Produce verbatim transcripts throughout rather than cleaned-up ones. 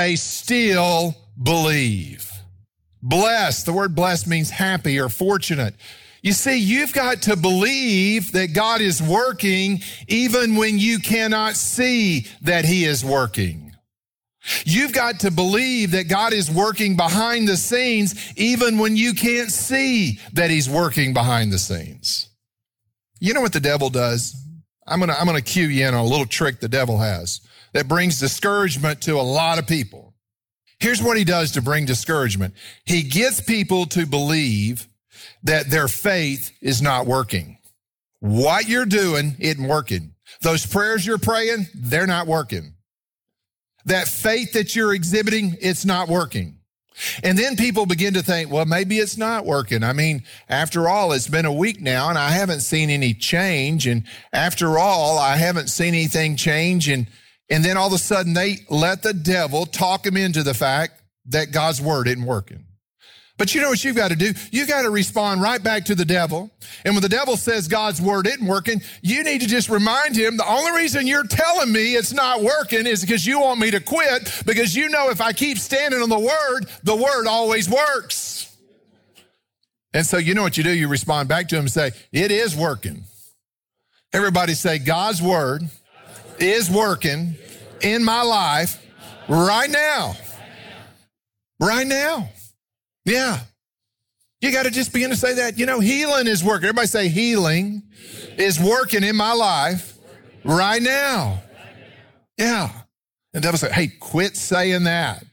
They still believe. Blessed, the word blessed means happy or fortunate. You see, you've got to believe that God is working even when you cannot see that he is working. You've got to believe that God is working behind the scenes even when you can't see that he's working behind the scenes. You know what the devil does? I'm gonna, I'm gonna cue you in on a little trick the devil has that brings discouragement to a lot of people. Here's what he does to bring discouragement. He gets people to believe that their faith is not working. What you're doing isn't working. Those prayers you're praying, they're not working. That faith that you're exhibiting, it's not working. And then people begin to think, well, maybe it's not working. I mean, after all, it's been a week now and I haven't seen any change. And after all, I haven't seen anything change. And, and then all of a sudden they let the devil talk them into the fact that God's word isn't working. But you know what you've got to do? You got to respond right back to the devil. And when the devil says God's word isn't working, you need to just remind him, the only reason you're telling me it's not working is because you want me to quit, because you know if I keep standing on the word, the word always works. And so you know what you do? You respond back to him and say, it is working. Everybody say, God's word is working in my life right now. Right now. Yeah. You got to just begin to say that. You know, healing is working. Everybody say healing is working in my life right now. Yeah. And the devil said, hey, quit saying that.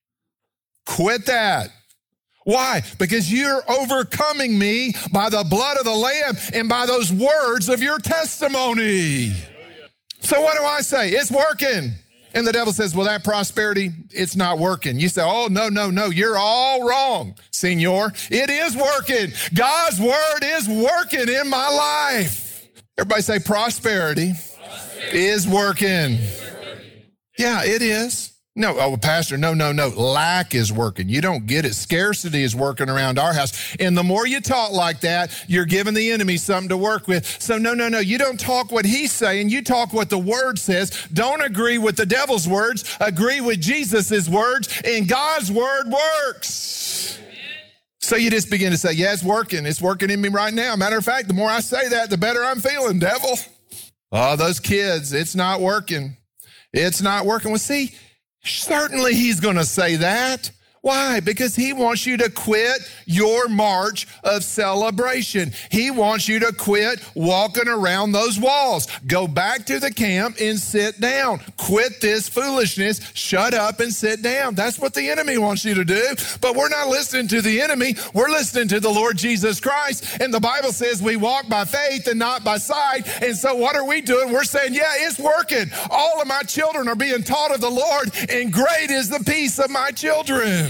Quit that. Why? Because you're overcoming me by the blood of the Lamb and by those words of your testimony. So what do I say? It's working. And the devil says, well, that prosperity, it's not working. You say, oh, no, no, no, you're all wrong, senor. It is working. God's word is working in my life. Everybody say prosperity, prosperity. is working. Yeah, it is. No, oh, pastor, no, no, no. Lack is working. You don't get it. Scarcity is working around our house. And the more you talk like that, you're giving the enemy something to work with. So no, no, no. You don't talk what he's saying. You talk what the word says. Don't agree with the devil's words. Agree with Jesus's words. And God's word works. So you just begin to say, yeah, it's working. It's working in me right now. Matter of fact, the more I say that, the better I'm feeling, devil. Oh, those kids, it's not working. It's not working. Well, see, certainly he's going to say that. Why? Because he wants you to quit your march of celebration. He wants you to quit walking around those walls. Go back to the camp and sit down. Quit this foolishness. Shut up and sit down. That's what the enemy wants you to do. But we're not listening to the enemy. We're listening to the Lord Jesus Christ. And the Bible says we walk by faith and not by sight. And so what are we doing? We're saying, yeah, it's working. All of my children are being taught of the Lord, and great is the peace of my children.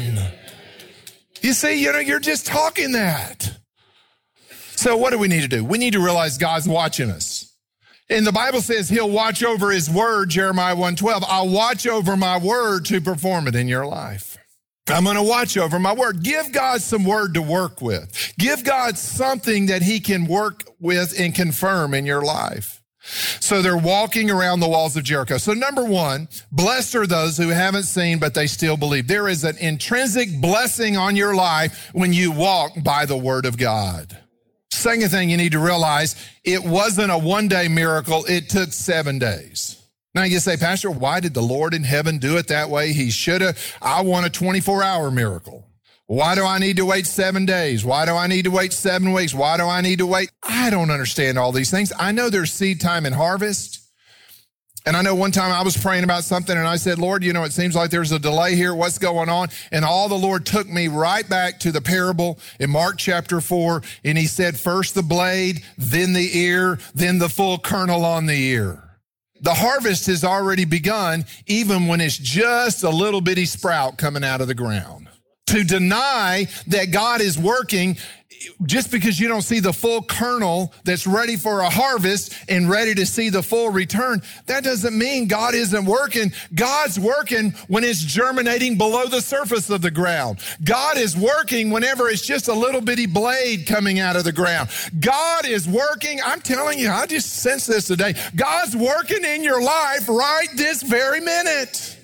You see, you know, you're just talking that. So what do we need to do? We need to realize God's watching us. And the Bible says he'll watch over his word, Jeremiah one twelve. I'll watch over my word to perform it in your life. I'm going to watch over my word. Give God some word to work with. Give God something that he can work with and confirm in your life. So they're walking around the walls of Jericho. So number one, blessed are those who haven't seen, but they still believe. There is an intrinsic blessing on your life when you walk by the word of God. Second thing you need to realize, it wasn't a one-day miracle. It took seven days. Now you say, Pastor, why did the Lord in heaven do it that way? He should have. I want a twenty-four hour miracle. Why do I need to wait seven days? Why do I need to wait seven weeks? Why do I need to wait? I don't understand all these things. I know there's seed time and harvest. And I know one time I was praying about something and I said, Lord, you know, it seems like there's a delay here. What's going on? And all the Lord took me right back to the parable in Mark chapter four. And he said, first the blade, then the ear, then the full kernel on the ear. The harvest has already begun, even when it's just a little bitty sprout coming out of the ground. To deny that God is working just because you don't see the full kernel that's ready for a harvest and ready to see the full return, that doesn't mean God isn't working. God's working when it's germinating below the surface of the ground. God is working whenever it's just a little bitty blade coming out of the ground. God is working. I'm telling you, I just sense this today. God's working in your life right this very minute.